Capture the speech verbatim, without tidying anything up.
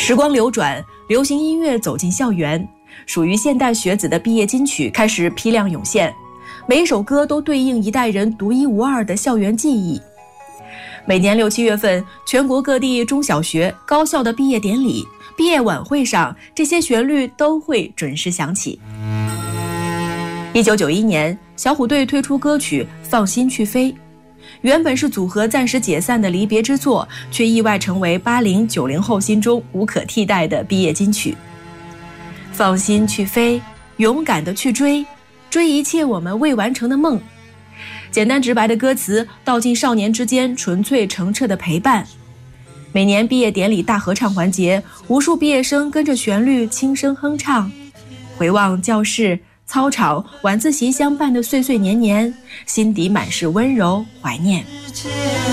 时光流转，流行音乐走进校园，属于现代学子的毕业金曲开始批量涌现，每一首歌都对应一代人独一无二的校园记忆。每年六七月份，全国各地中小学、高校的毕业典礼、毕业晚会上，这些旋律都会准时响起。一九九一年，小虎队推出歌曲《放心去飞》，原本是组合暂时解散的离别之作，却意外成为八零九零后心中无可替代的毕业金曲。放心去飞，勇敢地去追，追一切我们未完成的梦。简单直白的歌词道尽少年之间纯粹澄澈的陪伴。每年毕业典礼大合唱环节，无数毕业生跟着旋律轻声哼唱，回望教室、操场、晚自习相伴的岁岁年年，心底满是温柔怀念。